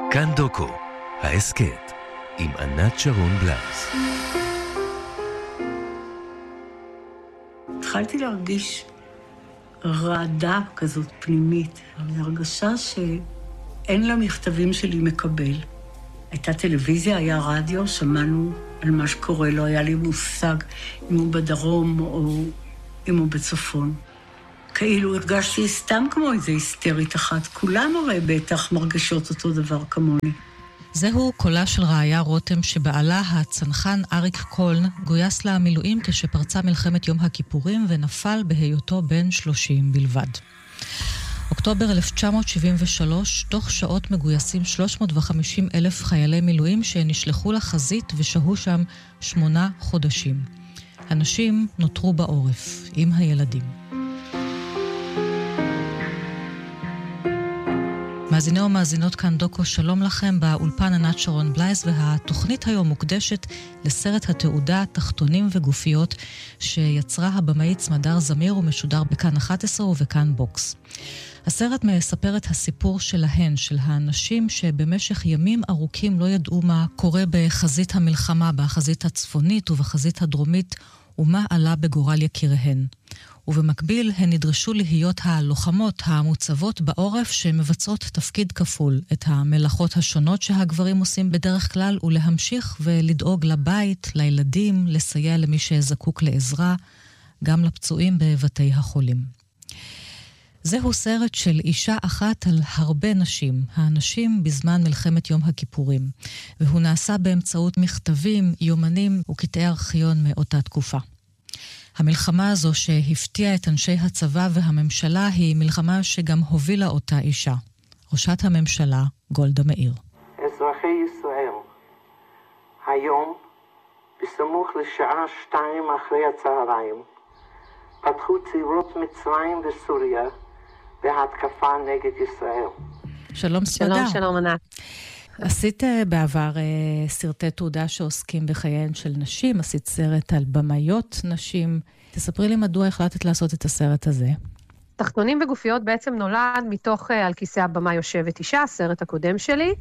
כאן דוקו, ההסכת, עם ענת שרון בלייס. התחלתי להרגיש רעדה כזאת פנימית, הרגשה שאין למכתבים שלי מקבל. הייתה טלוויזיה, היה רדיו, שמענו על מה שקורה, לא היה לי מושג אם הוא בדרום או אם הוא בצפון. כאילו הרגשתי סתם כמו איזו היסטרית אחת, כולם הרי בטח מרגשות אותו דבר כמוני. זהו קולה של רעיה רותם שבעלה הצנחן אריק קולן גויס למילואים כשפרצה מלחמת יום הכיפורים ונפל בהיותו בן 30 בלבד. אוקטובר 1973, תוך שעות מגויסים 350,000 חיילי מילואים שנשלחו לחזית ושהו שם 8 חודשים. הנשים נותרו בעורף עם הילדים. מאזיני ומאזינות כאן דוקו, שלום לכם, באולפן ענת שרון בלייס, והתוכנית היום מוקדשת לסרט התעודה תחתונים וגופיות שיצרה הבמאית סמדר זמיר ומשודר בכאן 11 ובכאן בוקס. הסרט מספר את הסיפור שלהן, של האנשים שבמשך ימים ארוכים לא ידעו מה קורה בחזית המלחמה, בחזית הצפונית ובחזית הדרומית, ומה עלה בגורל יקיריהן. ובמקביל הן נדרשו להיות הלוחמות המוצבות בעורף שמבצעות תפקיד כפול, את המלאכות השונות שהגברים עושים בדרך כלל, ולהמשיך ולדאוג לבית, לילדים, לסייע למי שזקוק לעזרה, גם לפצועים בבתי החולים. זהו סרט של אישה אחת על הרבה נשים, האנשים בזמן מלחמת יום הכיפורים, והוא נעשה באמצעות מכתבים, יומנים וקטעי ארכיון מאותה תקופה. המלחמה הזו שהפתיעה את אנשי הצבא והממשלה היא מלחמה שגם הובילה אותה אישה, ראשת הממשלה גולדה מאיר. אזרחי ישראל, היום בסמוך לשעה 2 אחרי הצהריים פתחו צבאות מצרים וסוריה בהתקפה נגד ישראל. שלום סמדר. שלום ענת. עשית בעבר סרטי תעודה שעוסקים בחייהן של נשים, עשית סרט על במאיות נשים. תספרי לי מדוע החלטת לעשות את הסרט הזה. תחתונים וגופיות בעצם נולד מתוך על כיסא הבמה יושבת אישה, הסרט הקודם שלי.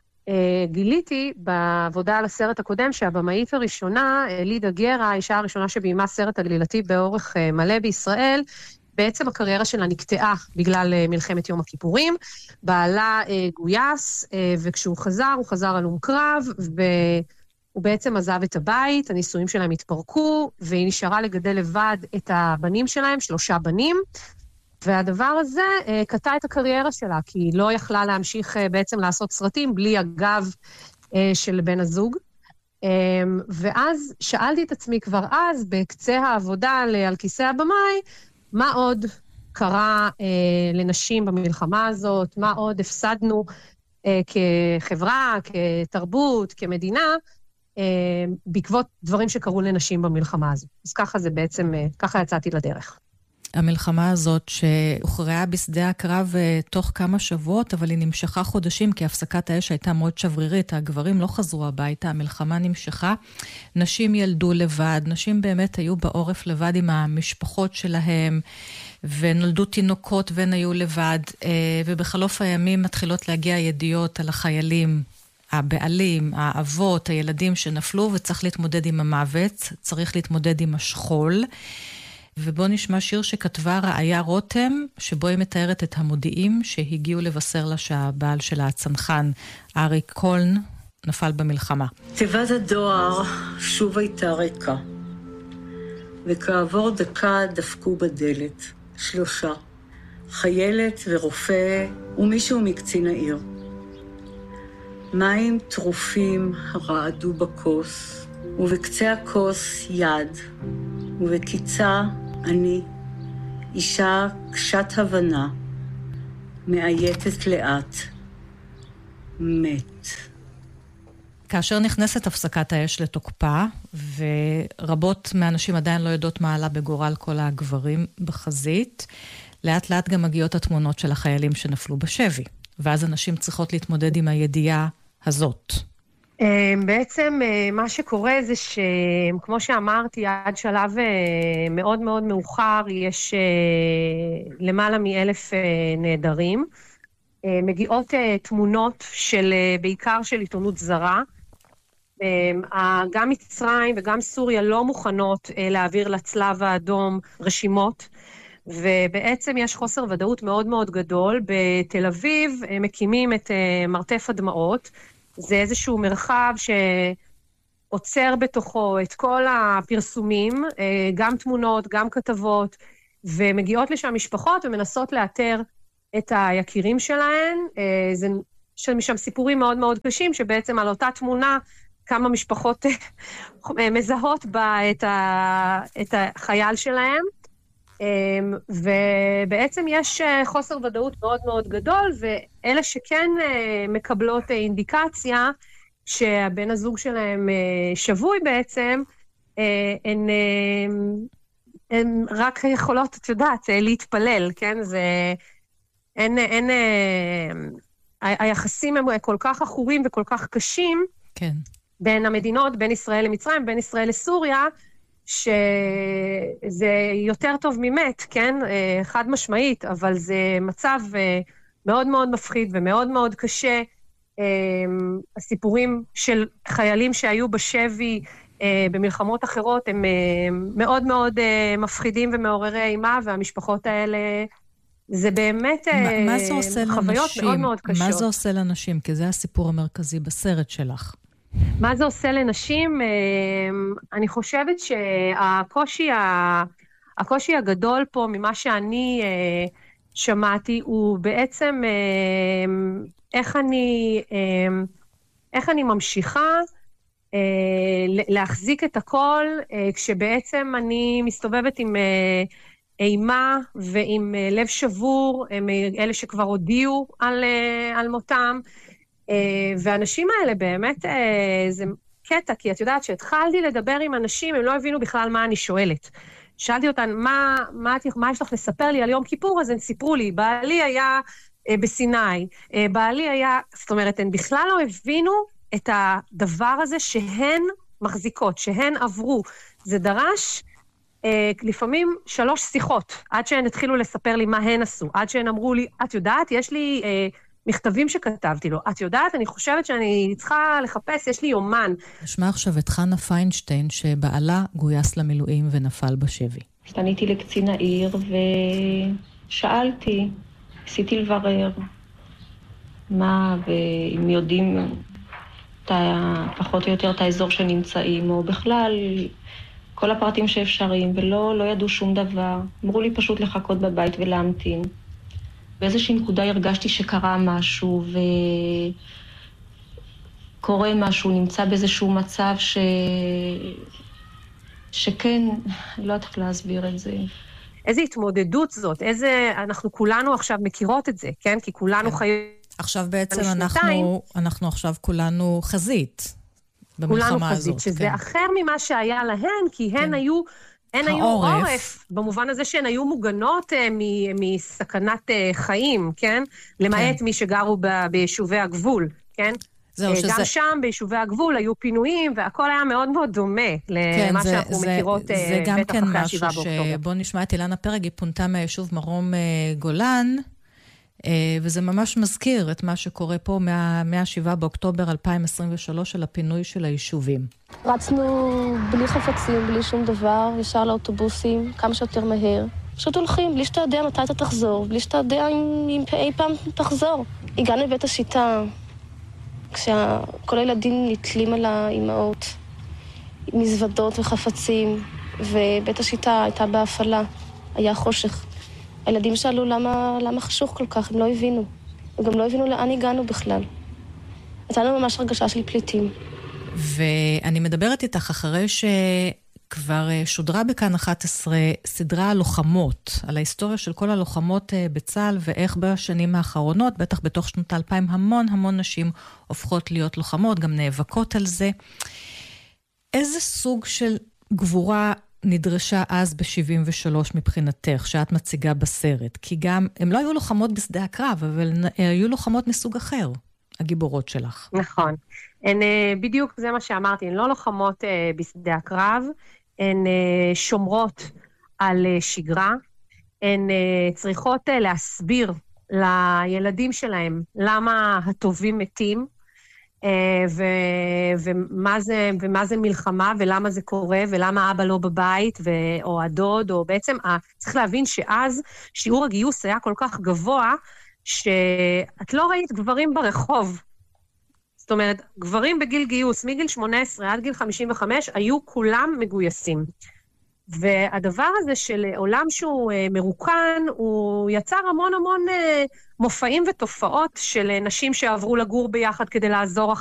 גיליתי בעבודה על הסרט הקודם שהבמאית הראשונה, לידה גרה, האישה הראשונה שביימה סרט עלילתי באורך מלא בישראל, בעצם הקריירה שלה נקטעה בגלל מלחמת יום הכיפורים. בעלה גויס, וכשהוא חזר, הוא חזר הלום קרב, והוא בעצם עזב את הבית, הנישואים שלהם התפרקו, והיא נשארה לגדל לבד את הבנים שלהם, 3 בנים, והדבר הזה קטע את הקריירה שלה, כי היא לא יכלה להמשיך בעצם לעשות סרטים בלי הגב של בן הזוג. ואז שאלתי את עצמי כבר אז, בקצה העבודה על כיסא הבמאי, מה עוד קרה לנשים במלחמה הזאת, מה עוד הפסדנו כחברה, כתרבות, כמדינה, בעקבות דברים שקרו לנשים במלחמה הזאת. אז ככה זה בעצם, ככה יצאתי לדרך. המלחמה הזאת שהוכרעה בשדה הקרב תוך כמה שבועות, אבל היא נמשכה חודשים, כי הפסקת האש הייתה מאוד שברירית, הגברים לא חזרו הביתה, המלחמה נמשכה, נשים ילדו לבד, נשים באמת היו בעורף לבד עם המשפחות שלהם, ונולדו תינוקות והן היו לבד, ובחלוף הימים מתחילות להגיע ידיעות על החיילים, הבעלים, האבות, הילדים שנפלו, וצריך להתמודד עם המוות, צריך להתמודד עם השכול, ובו נשמע שיר שכתבה רעיה רותם, שבו היא מתארת את המודיעים שהגיעו לבשר לה שהבעל שלה, הצנחן אריק קולן, נפל במלחמה. תיבת הדואר שוב הייתה ריקה, וכעבור דקה דפקו בדלת 3, חיילת ורופא ומישהו מקצין העיר. מים טרופים רעדו בכוס, ובקצה הכוס יד, ובקיצה אני, אישה קשת הבנה, מאייתת לאט, מת. כאשר נכנסת הפסקת האש לתוקפה, ורבות מהאנשים עדיין לא יודעות מה עלה בגורל כל הגברים בחזית, לאט לאט גם מגיעות התמונות של החיילים שנפלו בשבי, ואז אנשים צריכות להתמודד עם הידיעה הזאת. בעצם מה שקורה זה שכמו שאמרתי, עד שלב מאוד מאוד מאוחר יש למעלה מ1,000 נעדרים, מגיעות תמונות של, בעיקר של עיתונות זרה. גם מצרים וגם סוריה לא מוכנות להעביר לצלב האדום רשימות, ובעצם יש חוסר ודאות מאוד מאוד גדול. בתל אביב מקימים את מרתף הדמעות, זה איזשהו מרחב שעוצר בתוכו את כל הפרסומים, גם תמונות, גם כתבות, ומגיעות לשם משפחות ומנסות לאתר את היקירים שלהן. זה משם סיפורים מאוד מאוד קשים, שבעצם על אותה תמונה כמה משפחות מזהות בה את החייל שלהם, ובעצם יש חוסר ודאות מאוד מאוד גדול, ואלה שכן מקבלות אינדיקציה שהבן הזוג שלהם שבוי בעצם, הן רק יכולות, את יודעת, להתפלל, כן? היחסים הם כל כך אחורים וכל כך קשים, כן. בין המדינות, בין ישראל למצרים, בין ישראל לסוריה, שזה יותר טוב ממת, כן? חד משמעית, אבל זה מצב מאוד מאוד מפחיד ומאוד מאוד קשה. הסיפורים של חיילים שהיו בשבי במלחמות אחרות הם מאוד מאוד מפחידים ומעוררי אימה, והמשפחות האלה, זה באמת חוויות מאוד מאוד קשות. מה זה עושה לנשים? כי זה הסיפור המרכזי בסרט שלך. מה זה עושה לנשים? אני חושבת שהקושי הגדול פה, ממה שאני שמעתי, הוא בעצם איך אני ממשיכה להחזיק את הכל, כשבעצם אני מסתובבת עם אימה ועם לב שבור, אלה שכבר הודיעו על מותם, והאנשים האלה באמת, זה קטע, כי את יודעת שהתחלתי לדבר עם אנשים, הם לא הבינו בכלל מה אני שואלת. שאלתי אותן, מה יש לך לספר לי על יום כיפור? אז הם סיפרו לי, בעלי היה בסיני, בעלי היה, זאת אומרת, הם בכלל לא הבינו את הדבר הזה שהן מחזיקות, שהן עברו. זה דרש לפעמים 3 שיחות, עד שהן התחילו לספר לי מה הן עשו, עד שהן אמרו לי, את יודעת, יש לי מכתבים שכתבתי לו, את יודעת, אני חושבת שאני צריכה לחפש, יש לי יומן. נשמע עכשיו את חנה פיינשטיין, שבעלה גויס למילואים ונפל בשבי. פניתי לקצין העיר ושאלתי, ניסיתי לברר מה, ואם יודעים פחות או יותר את האזור שנמצאים, או בכלל כל הפרטים שאפשריים, ולא ידעו שום דבר. אמרו לי פשוט לחכות בבית ולהמתין. באיזושהי נקודה הרגשתי שקרה משהו, וקורה משהו, נמצא באיזשהו מצב שכן, אני לא יודעת להסביר את זה. איזו התמודדות זאת, אנחנו כולנו עכשיו מכירות את זה, כן? כי כולנו חיים... עכשיו בעצם אנחנו עכשיו כולנו חזית במלחמה הזאת. כולנו חזית, שזה אחר ממה שהיה להן, כי הן היו... הן היו עורף, במובן הזה שהן היו מוגנות מסכנת חיים, כן? למעט מי שגרו ביישובי הגבול, כן? גם שם ביישובי הגבול היו פינויים, והכל היה מאוד מאוד דומה למה שאנחנו מכירות בטח אחרי 7 באוקטובר. בואו נשמע את אילנה פרג, היא פונתה מהיישוב מרום גולן, וזה ממש מזכיר את מה שקורה פה מה-7 באוקטובר 2023 של הפינוי של היישובים. רצנו בלי חפצים, בלי שום דבר, ישר לאוטובוסים, כמה שיותר מהר. פשוט הולכים, בלי שאתה יודע מתי אתה תחזור, בלי שאתה יודע אם אי פעם תחזור. הגענו לבית השיטה, כשכל הילדים נתלים על האימהות, מזוודות וחפצים, ובית השיטה הייתה בהפעלה, היה חושך. הילדים שאלו למה חשוך כל כך, הם לא הבינו. הם גם לא הבינו לאן הגענו בכלל. הייתה לנו ממש הרגשה של פליטים. ואני מדברת איתך אחרי שכבר שודרה בכאן 11 סדרה על לוחמות, על ההיסטוריה של כל הלוחמות בצה"ל, ואיך בשנים האחרונות, בטח בתוך שנות 2000, המון נשים הופכות להיות לוחמות, גם נאבקות על זה. איזה סוג של גבורה נדרשה אז ב-73 מבחינתך, שאת מציגה בסרט? כי גם, הם לא היו לוחמות בשדה הקרב, אבל היו לוחמות מסוג אחר, הגיבורות שלך. נכון. הן, בדיוק זה מה שאמרתי, הן לא לוחמות בשדה הקרב, הן שומרות על שגרה, הן צריכות להסביר לילדים שלהם, למה הטובים מתים, ומה זה מלחמה, ולמה זה קורה, ולמה אבא לא בבית, או הדוד, או בעצם, צריך להבין שאז שיעור הגיוס היה כל כך גבוה, שאת לא ראית גברים ברחוב. זאת אומרת, גברים בגיל גיוס, מגיל 18 עד גיל 55, היו כולם מגויסים. והדבר הזה של עולם שהוא מרוקן, הוא יצר המון המון מופעים ותופעות של נשים שעברו לגור ביחד כדי לעזור